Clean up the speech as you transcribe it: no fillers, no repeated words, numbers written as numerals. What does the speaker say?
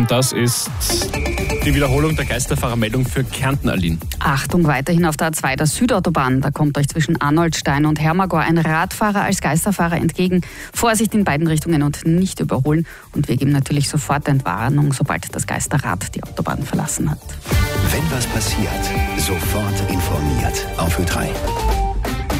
Und das ist die Wiederholung der Geisterfahrermeldung für Kärnten, Aline. Achtung, weiterhin auf der A2 der Südautobahn. Da kommt euch zwischen Arnoldstein und Hermagor ein Radfahrer als Geisterfahrer entgegen. Vorsicht in beiden Richtungen und nicht überholen. Und wir geben natürlich sofort Entwarnung, sobald das Geisterrad die Autobahn verlassen hat. Wenn was passiert, sofort informiert auf Ö3.